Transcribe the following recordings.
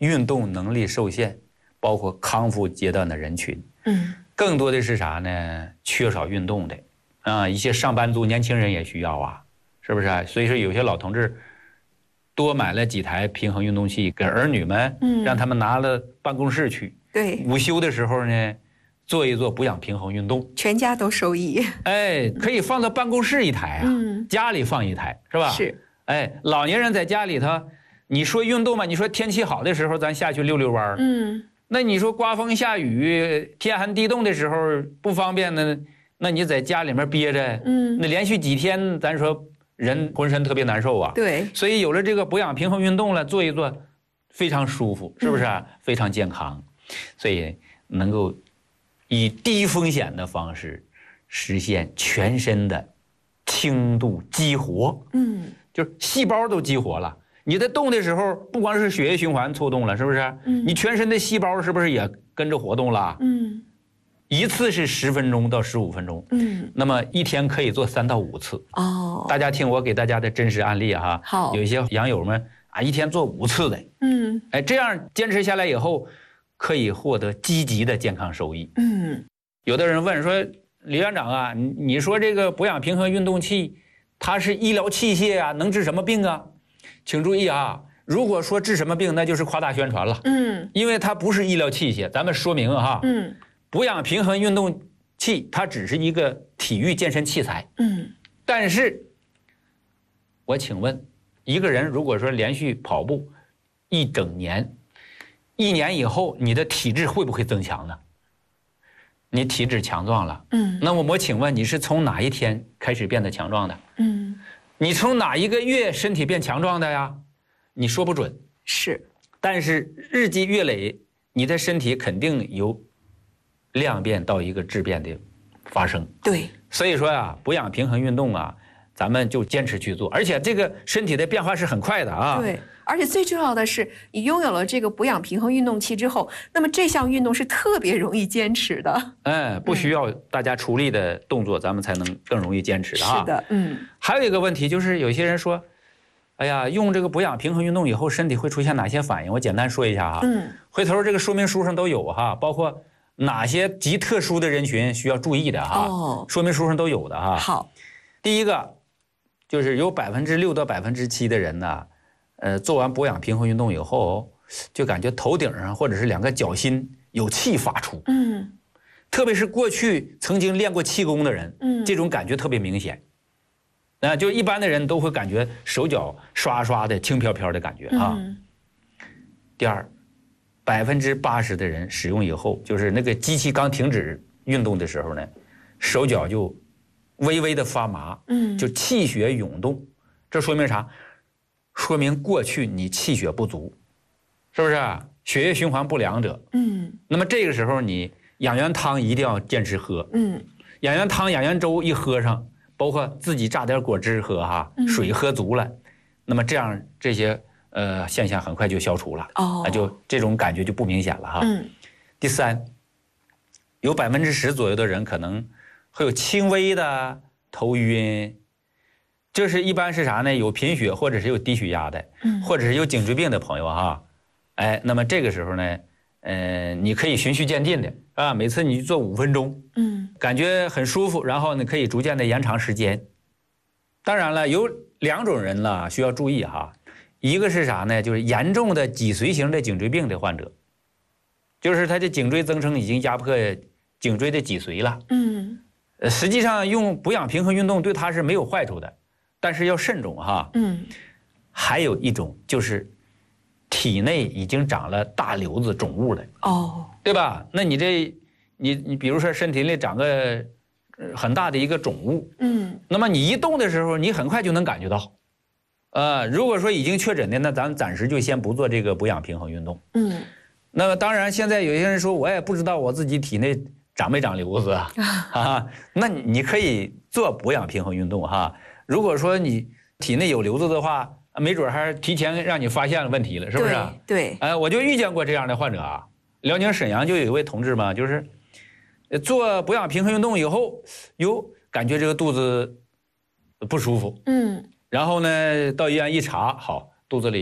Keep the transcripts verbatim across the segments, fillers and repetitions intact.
运动能力受限，包括康复阶段的人群。 嗯， 更多的是啥呢？缺少运动的啊，一些上班族、年轻人也需要啊，是不是啊？所以说有些老同志多买了几台平衡运动器给儿女们， 嗯， 让他们拿了办公室去。 对， 午休的时候呢，做一做补氧平衡运动， 全家都受益。 哎，可以放到办公室一台啊， 嗯， 家里放一台，是吧？ 是。 哎，老年人在家里头，你说运动嘛？你说天气好的时候，咱下去溜溜弯嗯， 那你说刮风下雨、天寒地冻的时候不方便呢？那你在家里面憋着， 嗯， 那连续几天，咱说人浑身特别难受啊。 对。 所以有了这个补氧平衡运动了，做一做，非常舒服，是不是啊？嗯、非常健康，所以能够以低风险的方式实现全身的轻度激活。 嗯。 就是细胞都激活了，你在动的时候，不光是血液循环促动了，是不是？ 嗯， 你全身的细胞是不是也跟着活动了？ 嗯， 一次是十分钟到十五分钟， 嗯， 那么一天可以做三到五次。 哦， 大家听我给大家的真实案例哈， 好， 有一些养友们啊，一天做五次的， 嗯， 哎，这样坚持下来以后，可以获得积极的健康收益。 嗯， 有的人问说，李院长啊，你你说这个补氧平衡运动器。它是医疗器械啊，能治什么病啊？请注意啊，如果说治什么病，那就是夸大宣传了。 嗯， 因为它不是医疗器械，咱们说明哈。 嗯， 补氧平衡运动器它只是一个体育健身器材。 嗯， 但是，我请问，一个人如果说连续跑步一整年，一年以后你的体质会不会增强呢？你体质强壮了， 嗯， 那么我请问你是从哪一天开始变得强壮的？ 嗯， 你从哪一个月身体变强壮的呀？你说不准。 是， 但是日积月累，你的身体肯定由量变到一个质变的发生。 对， 所以说啊，补氧平衡运动啊，咱们就坚持去做，而且这个身体的变化是很快的啊。 对。而且最重要的是，你拥有了这个补氧平衡运动器之后，那么这项运动是特别容易坚持的。 哎，不需要大家出力的动作，咱们才能更容易坚持的啊。 是的，嗯。 还有一个问题就是，有些人说，哎呀，用这个补氧平衡运动以后，身体会出现哪些反应？我简单说一下啊。 嗯。 回头这个说明书上都有哈，包括哪些极特殊的人群需要注意的哈。 哦。 说明书上都有的哈。 好。 第一个，就是有百分之六到百分之七的人呢。呃，做完补氧平衡运动以后，就感觉头顶上或者是两个脚心有气发出， 嗯， 特别是过去曾经练过气功的人， 嗯， 这种感觉特别明显。啊，就一般的人都会感觉手脚刷刷的轻飘飘的感觉啊。 嗯、 第二，百分之八十的人使用以后，就是那个机器刚停止运动的时候呢，手脚就微微的发麻， 嗯， 就气血涌动，这说明啥？说明过去你气血不足，是不是啊？血液循环不良者， 嗯， 那么这个时候你养元汤一定要坚持喝， 嗯， 养元汤、养元粥一喝上，包括自己榨点果汁喝哈，水喝足了，嗯、那么这样这些呃现象很快就消除了， 哦， 那就这种感觉就不明显了哈。 嗯， 第三，有百分之十左右的人可能会有轻微的头晕。这是一般是啥呢？有贫血或者是有低血压的， 嗯， 或者是有颈椎病的朋友哈，哎，那么这个时候呢，呃，你可以循序渐进的啊，每次你做五分钟， 嗯， 感觉很舒服，然后呢可以逐渐的延长时间。当然了，有两种人了需要注意哈，一个是啥呢？就是严重的脊髓型的颈椎病的患者，就是他的颈椎增生已经压迫颈椎的脊髓了， 嗯， 呃，实际上用补氧平衡运动对他是没有坏处的。但是要慎重哈， 嗯， 还有一种就是体内已经长了大瘤子肿物的， 哦， 对吧？那你这，你你比如说身体里长个很大的一个肿物， 嗯， 那么你一动的时候，你很快就能感觉到，呃，如果说已经确诊的，那咱暂时就先不做这个补氧平衡运动， 嗯， 那么当然现在有些人说我也不知道我自己体内长没长瘤子啊，啊，那你可以做补氧平衡运动哈。如果说你体内有瘤子的话，没准还提前让你发现了问题了，是不是？ 对， 哎、呃，我就遇见过这样的患者啊。辽宁沈阳就有一位同志嘛，就是做补氧平衡运动以后，哟，感觉这个肚子不舒服， 嗯， 然后呢，到医院一查，好，肚子里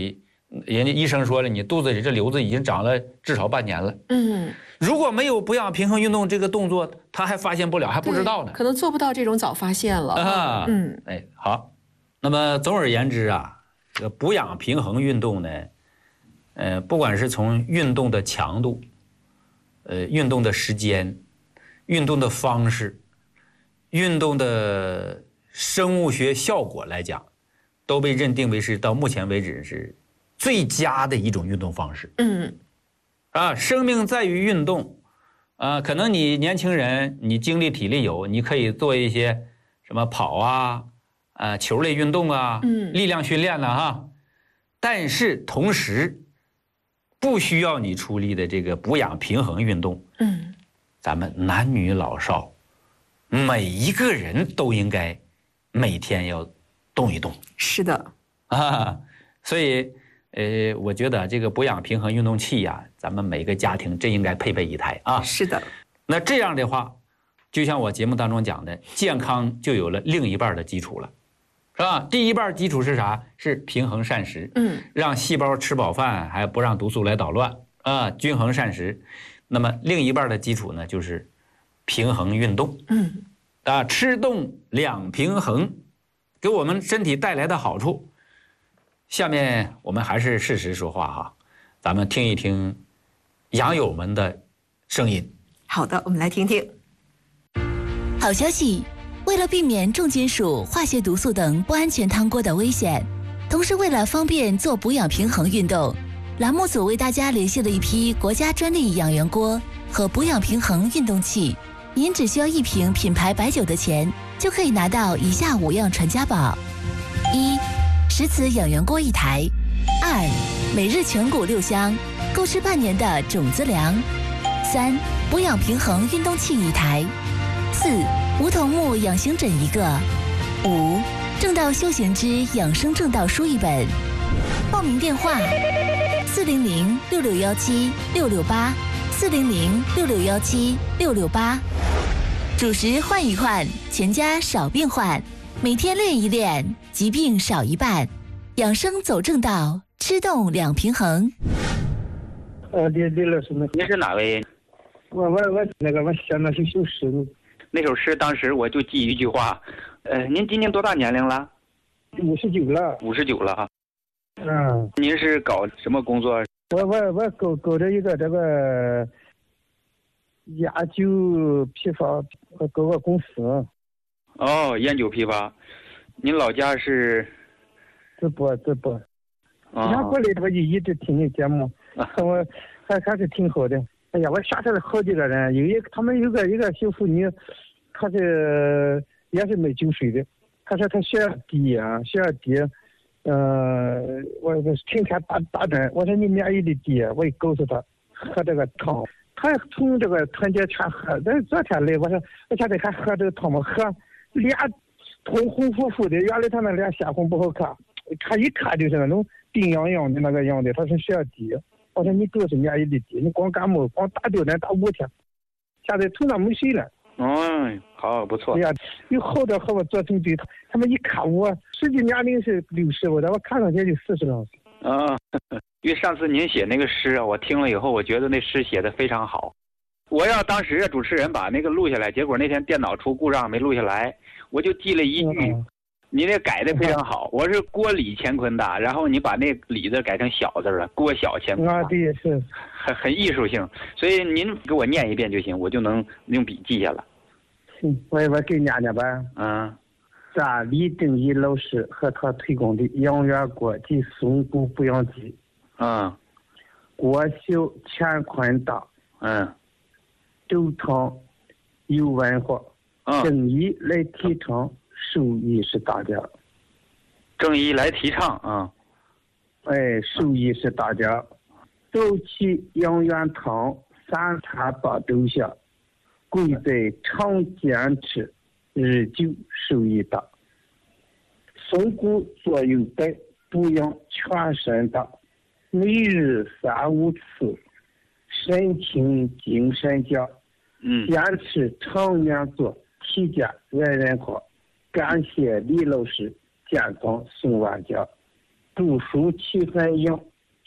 人家医生说了，你肚子里这瘤子已经长了至少半年了。 嗯， 如果没有补氧平衡运动这个动作，他还发现不了，还不知道呢， 可能做不到这种早发现了。 啊， 嗯， 哎，好。那么总而言之啊，这个补氧平衡运动呢，呃，不管是从运动的强度，呃，运动的时间，运动的方式，运动的生物学效果来讲，都被认定为是到目前为止是最佳的一种运动方式。 嗯， 啊，生命在于运动，啊，可能你年轻人你精力体力有，你可以做一些什么跑啊，啊，球类运动啊， 嗯， 力量训练了哈，但是同时不需要你出力的这个补氧平衡运动， 嗯， 咱们男女老少每一个人都应该每天要动一动。 是的， 啊，所以呃，我觉得这个补氧平衡运动器呀、啊，咱们每个家庭真应该配备一台啊。 是的。 那这样的话，就像我节目当中讲的，健康就有了另一半的基础了，是吧？第一半基础是啥？是平衡膳食， 嗯， 让细胞吃饱饭，还不让毒素来捣乱啊，均衡膳食。那么另一半的基础呢，就是平衡运动， 嗯， 啊，吃动两平衡，给我们身体带来的好处。下面我们还是事实说话哈，咱们听一听养友们的声音。 好的，我们来听听。 好消息，为了避免重金属、化学毒素等不安全汤锅的危险，同时为了方便做补氧平衡运动，栏目组为大家联系了一批国家专利养元锅和补氧平衡运动器。您只需要一瓶品牌白酒的钱，就可以拿到以下五样传家宝：一、石瓷养元锅一台；二、每日全谷六香，够吃半年的种子粮；三、补氧平衡运动器一台；四、梧桐木养心枕一个；五、正道修行之养生正道书一本。报名电话：四零零六六幺七六六八，四零零六六幺七六六八。主食换一换，全家少病患。每天练一练，疾病少一半。养生走正道，吃动两平衡。 呃，李李老师呢？ 您是哪位？ 我我我那个我写那首首诗呢。 那首诗当时我就记一句话，呃，您今年多大年龄了？ 五十九了。 五十九了哈。 嗯。 您是搞什么工作？ 我我我搞搞着一个这个烟酒批发，我搞个公司。 哦，烟酒批发。您老家是？ 直播直播。 哦。 俺过来我就一直听你节目，我还还是挺好的。哎呀，我下车了好几个人，有一他们有个一个小妇女，她是也是卖酒水的，她说她血压低啊，血压低，呃，我我天天打打针，我说你免疫力低，我也告诉她喝这个汤，她从这个团结泉喝，这昨天来我说我现在还喝这个汤吗？喝脸通红乎乎的，原来她那脸鲜红不好看，看一看就是那种病殃殃的那个样的，她说血压低。我说你主要是免疫力低，你光感冒光打吊针打五天，现在头上没水了。 嗯，好，不错。 哎呀，有好多和我做成对，他们一看我实际年龄是六十，我我看上去就四十两岁。 啊，因为上次您写那个诗啊，我听了以后，我觉得那诗写的非常好。我要当时主持人把那个录下来，结果那天电脑出故障没录下来，我就记了一句。嗯，你那改的非常好，我是郭李乾坤的，然后你把那李字改成小字了，郭小乾坤。 啊，对，是， 很很艺术性，所以您给我念一遍就行，我就能用笔记下了。 嗯，我我给念念吧。 嗯， 咱李定一老师和他推广的养元锅及松骨补养剂。 嗯， 锅小乾坤大。 嗯， 周汤有文化。 嗯， 正义来提倡。受益是大家， 正义来提倡啊！ 哎，受益是大家。早起养元汤，三餐八粥下，贵在常坚持，日久受益大。松骨作用大，补养全身大，每日三五次，神清精神佳。 嗯， 坚持常年做，体健人人好。感谢李老师健康送万家，读书气很养，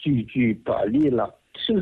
句句把力了。是